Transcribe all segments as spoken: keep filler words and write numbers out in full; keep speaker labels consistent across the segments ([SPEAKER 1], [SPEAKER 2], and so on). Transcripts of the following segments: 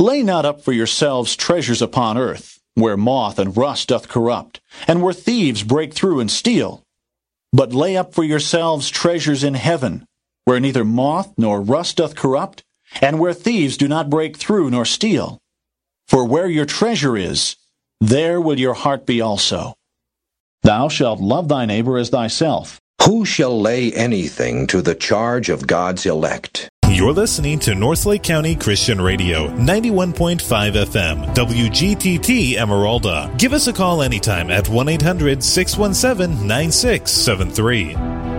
[SPEAKER 1] Lay not up for yourselves treasures upon earth, where moth and rust doth corrupt, and where thieves break through and steal. But lay up for yourselves treasures in heaven, where neither moth nor rust doth corrupt, and where thieves do not break through nor steal. For where your treasure is, there will your heart be also. Thou shalt love thy neighbor as thyself.
[SPEAKER 2] Who shall lay anything to the charge of God's elect?
[SPEAKER 3] You're listening to Northlake County Christian Radio, ninety-one point five F M, W G T T Emeralda. Give us a call anytime at one eight hundred, six one seven, nine six seven three.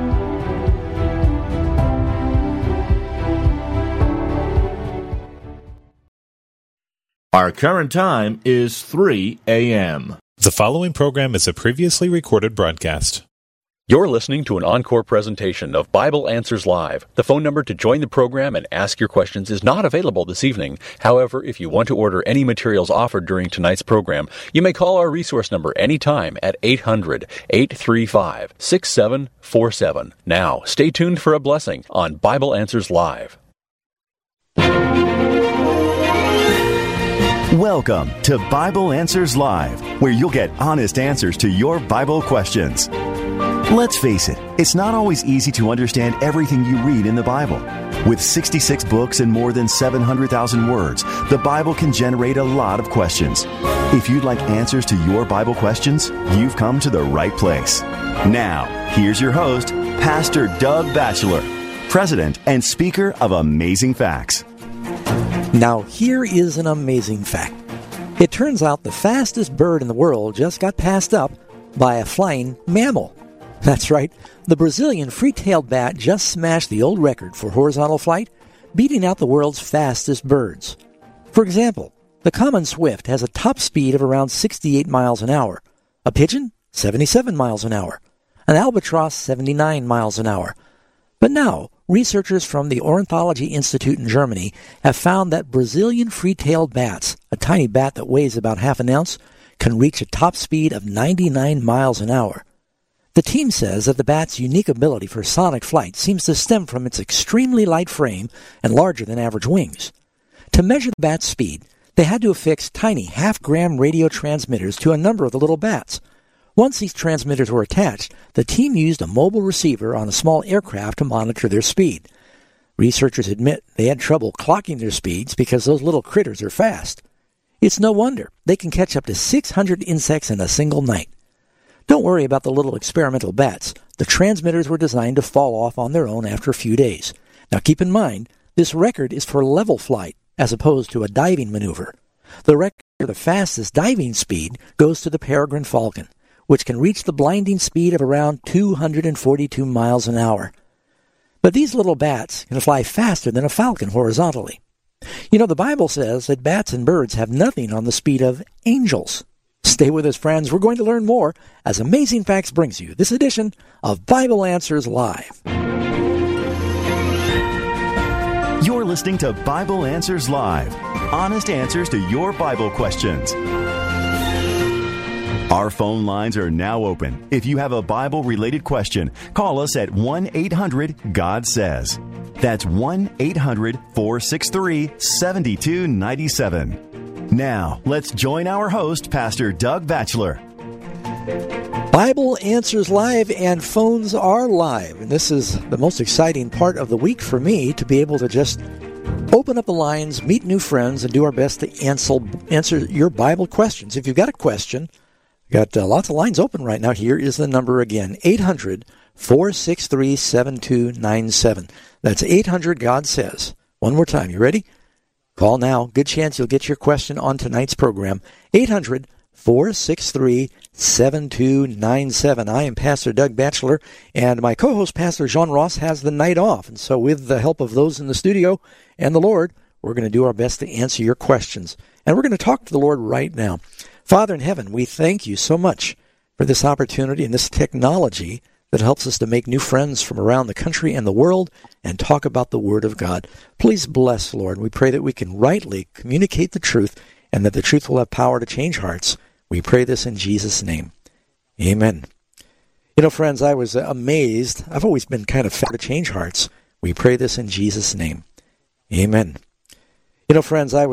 [SPEAKER 4] Our current time is three a.m.
[SPEAKER 3] The following program is a previously recorded broadcast.
[SPEAKER 5] You're listening to an encore presentation of Bible Answers Live. The phone number to join the program and ask your questions is not available this evening. However, if you want to order any materials offered during tonight's program, you may call our resource number anytime at eight hundred, eight three five, six seven four seven. Now, stay tuned for a blessing on Bible Answers Live.
[SPEAKER 6] Welcome to Bible Answers Live, where you'll get honest answers to your Bible questions. Let's face it, it's not always easy to understand everything you read in the Bible. With sixty-six books and more than seven hundred thousand words, the Bible can generate a lot of questions. If you'd like answers to your Bible questions, you've come to the right place. Now, here's your host, Pastor Doug Batchelor, President and Speaker of Amazing Facts.
[SPEAKER 7] Now, here is an amazing fact. It turns out the fastest bird in the world just got passed up by a flying mammal. That's right, the Brazilian free-tailed bat just smashed the old record for horizontal flight, beating out the world's fastest birds. For example, the common swift has a top speed of around sixty-eight miles an hour, a pigeon, seventy-seven miles an hour, an albatross, seventy-nine miles an hour. But now, researchers from the Ornithology Institute in Germany have found that Brazilian free-tailed bats, a tiny bat that weighs about half an ounce, can reach a top speed of ninety-nine miles an hour. The team says that the bat's unique ability for sonic flight seems to stem from its extremely light frame and larger than average wings. To measure the bat's speed, they had to affix tiny half-gram radio transmitters to a number of the little bats. Once these transmitters were attached, the team used a mobile receiver on a small aircraft to monitor their speed. Researchers admit they had trouble clocking their speeds because those little critters are fast. It's no wonder they can catch up to six hundred insects in a single night. Don't worry about the little experimental bats. The transmitters were designed to fall off on their own after a few days. Now keep in mind, this record is for level flight as opposed to a diving maneuver. The record for the fastest diving speed goes to the peregrine falcon, which can reach the blinding speed of around two hundred forty-two miles an hour. But these little bats can fly faster than a falcon horizontally. You know, the Bible says that bats and birds have nothing on the speed of angels. Stay with us, friends. We're going to learn more as Amazing Facts brings you this edition of Bible Answers Live.
[SPEAKER 6] You're listening to Bible Answers Live, honest answers to your Bible questions. Our phone lines are now open. If you have a Bible-related question, call us at one eight hundred God says. That's one eight hundred, four six three, seven two nine seven. Now, let's join our host, Pastor Doug Batchelor.
[SPEAKER 7] Bible Answers Live, and phones are live. And this is the most exciting part of the week for me, to be able to just open up the lines, meet new friends, and do our best to answer, answer your Bible questions. If you've got a question, got uh, lots of lines open right now. Here is the number again, eight hundred, four six three, seven two nine seven. That's eight hundred God says. One more time. You ready? Call now. Good chance you'll get your question on tonight's program. eight hundred, four six three, seven two nine seven. I am Pastor Doug Batchelor, and my co-host, Pastor John Ross, has the night off. And so with the help of those in the studio and the Lord, we're going to do our best to answer your questions. And we're going to talk to the Lord right now. Father in heaven, we thank you so much for this opportunity and this technology that helps us to make new friends from around the country and the world and talk about the Word of God. Please bless, Lord. We pray that we can rightly communicate the truth and that the truth will have power to change hearts. We pray this in Jesus' name. Amen. You know, friends, I was amazed. I've always been kind of fair to change hearts. We pray this in Jesus' name. Amen. You know, friends, I was